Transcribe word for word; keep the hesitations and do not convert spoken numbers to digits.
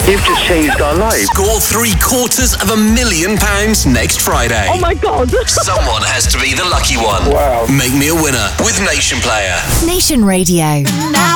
You've just changed our lives. Score three quarters of a million pounds next Friday. Oh my God. Someone has to be the lucky one. Wow. Make me a winner with Nation Player. Nation Radio. Now